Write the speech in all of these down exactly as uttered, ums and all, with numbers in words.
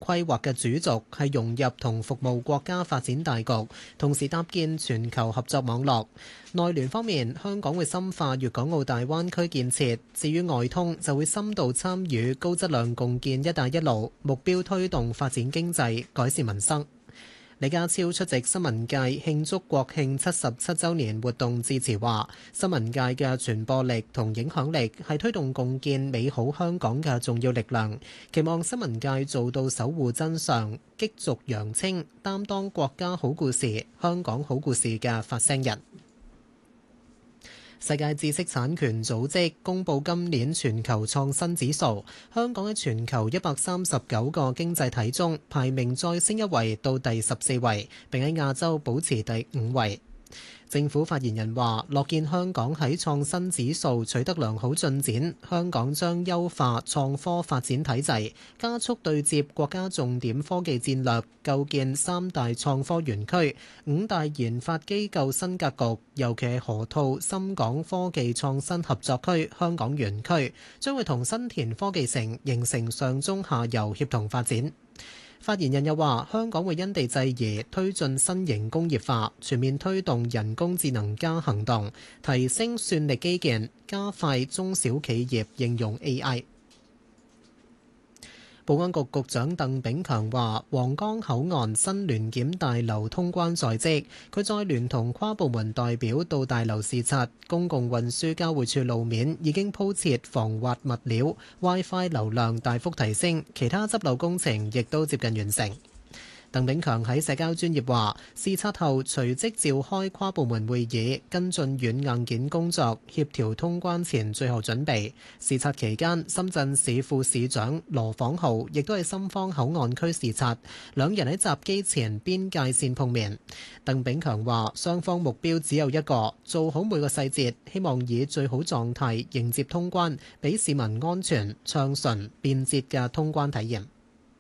規劃嘅主軸係融入同服務國家發展大局，同時搭建全球合作網絡。內聯方面，香港會深化粵港澳大灣區建設，至於外通就會深度參與高質量共建「一帶一路」，目標推動發展經濟、改善民生。李家超出席新聞界慶祝國慶七十七週年活動致辭話：新聞界嘅傳播力同影響力係推動共建美好香港嘅重要力量，期望新聞界做到守護真相、激濁揚清，擔當國家好故事、香港好故事嘅發聲人。世界知識產權組織公佈今年全球創新指數，香港喺全球一百三十九個經濟體中排名再升一位到第十四位，並喺亞洲保持第五位。政府發言人話：樂見香港喺創新指數取得良好進展，香港將優化創科發展體制，加速對接國家重點科技戰略，構建三大創科園區、五大研發機構新格局，尤其係河套深港科技創新合作區香港園區，將會同新田科技城形成上中下游協同發展。發言人又話：香港會因地制宜推進新型工業化，全面推動人工智能加行動，提升算力基建，加快中小企業應用 A I。保安局局長鄧炳強話：皇崗口岸新聯檢大樓通關在即，佢再聯同跨部門代表到大樓視察。公共運輸交匯處路面已經鋪設防滑物料 ，WiFi 流量大幅提升，其他執漏工程亦都接近完成。鄧炳強喺社交專頁話：視察後隨即召開跨部門會議，跟進軟硬件工作，協調通關前最後準備。視察期間，深圳市副市長羅晃浩亦都喺深方口岸區視察，兩人喺閘機前邊界線碰面。鄧炳強話：雙方目標只有一個，做好每個細節，希望以最好狀態迎接通關，俾市民安全、暢順、便捷嘅通關體驗。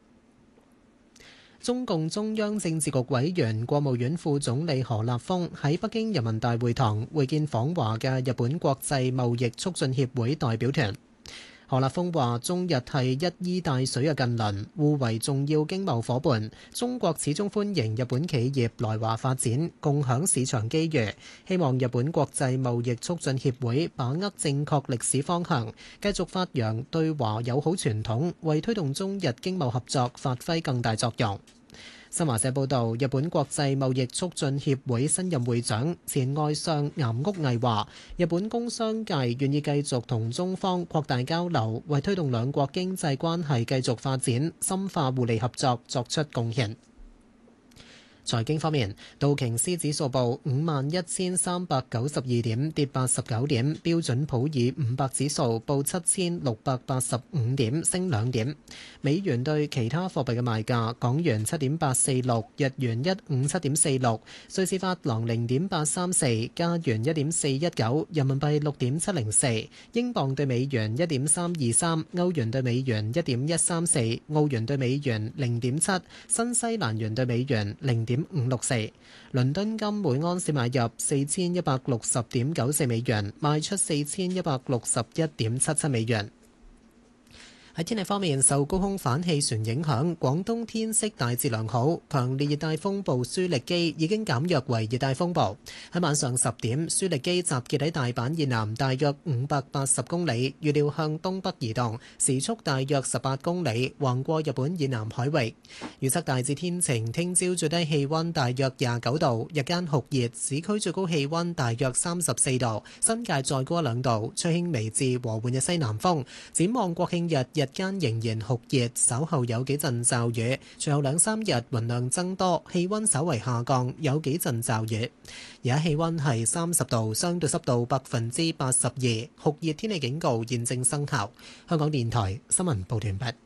中共中央政治局委員、國務院副總理何立峰喺北京人民大會堂會見訪華嘅日本國際貿易促進協會代表團。何立峰話：中日係一衣帶水嘅近鄰，互為重要經貿夥伴。中國始終歡迎日本企業來華發展，共享市場機遇。希望日本國際貿易促進協會把握正確歷史方向，繼續發揚對華友好傳統，為推動中日經貿合作發揮更大作用。新華社報導，日本國際貿易促進協會新任會長前外相岩屋毅話：日本工商界願意繼續同中方擴大交流，為推動兩國經濟關係繼續發展、深化互利合作作出貢獻。財經方面，道瓊斯指數報五萬一千三百九十二點，跌八十九點；標準普爾五百指數報七千六百八十五點，升兩點。美元對其他貨幣嘅賣價：港元七點八四六，日元一五七點四六，瑞士法郎零點八三四，加元一點四一九，人民幣六點七零四，英鎊對美元一點三二三，歐元對美元一點一三四，澳元對美元零點七，新西蘭元對美元零點五六四。倫敦金每盎司買入四千一百六十點九四美元，賣出四千一百六十一點七七美元。喺天氣方面，受高空反氣旋影響，廣東天色大致良好，強烈熱帶風暴舒力基已經減弱為熱帶風暴。喺晚上十點，舒力基集結喺大阪以南大約五百八十公里，預料向東北移動，時速大約十八公里，橫過日本以南海域。預測大致天晴，聽朝最低氣温大約廿九度，日間酷熱，市區最高氣温大約三十四度，新界再高一兩度，吹輕微至和緩嘅西南風。展望國慶日，日間仍然酷熱，稍後有幾陣驟雨，隨後兩三日雲量增多，氣温稍為下降，有幾陣驟雨。而家氣温係三十度，相對濕度百分之八十二，酷熱天氣警告現正生效。香港電台新聞報道完畢。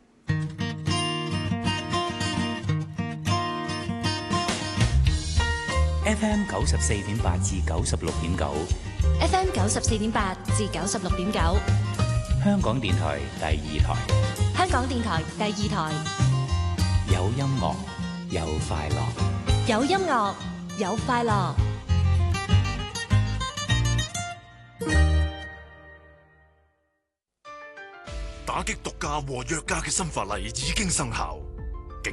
F M 九十四點八至九十六點九 ，F M 九十四點八至九十六點九。 香港電台第二台， 香港電台第二台， 有音樂，有快樂， 有音樂，有快樂。 打擊毒駕和藥駕嘅新法例已經生效，